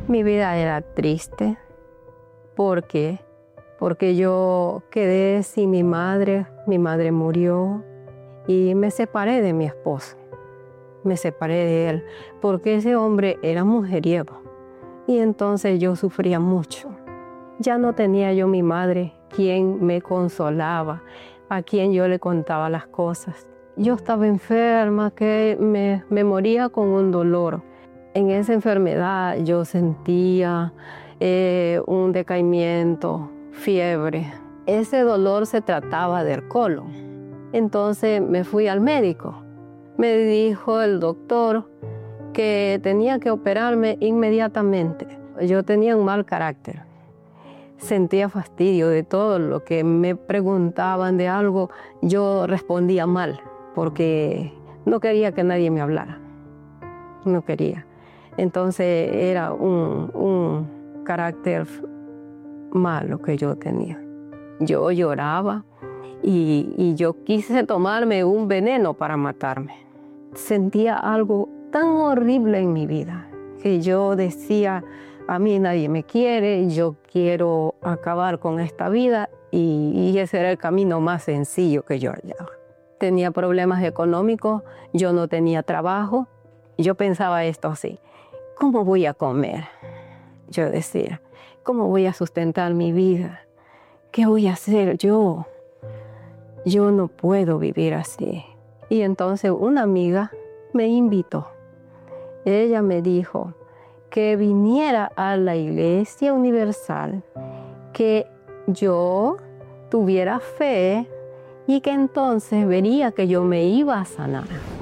Mi vida era triste. ¿Por qué? Porque yo quedé sin mi madre murió y me separé de mi esposo. Me separé de él porque ese hombre era mujeriego y entonces yo sufría mucho. Ya no tenía yo mi madre, quien me consolaba, a quien yo le contaba las cosas. Yo estaba enferma, que me moría con un dolor. En esa enfermedad yo sentía un decaimiento, fiebre. Ese dolor se trataba del colon. Entonces me fui al médico. Me dijo el doctor que tenía que operarme inmediatamente. Yo tenía un mal carácter. Sentía fastidio de todo lo que me preguntaban de algo. Yo respondía mal porque no quería que nadie me hablara. No quería. Entonces era un carácter malo que yo tenía. Yo lloraba y yo quise tomarme un veneno para matarme. Sentía algo tan horrible en mi vida que yo decía, a mí nadie me quiere, yo quiero acabar con esta vida y ese era el camino más sencillo que yo hallaba. Tenía problemas económicos, yo no tenía trabajo. Yo pensaba esto así, ¿cómo voy a comer? Yo decía, ¿cómo voy a sustentar mi vida? ¿Qué voy a hacer yo? Yo no puedo vivir así. Y entonces una amiga me invitó. Ella me dijo que viniera a la Iglesia Universal, que yo tuviera fe y que entonces vería que yo me iba a sanar.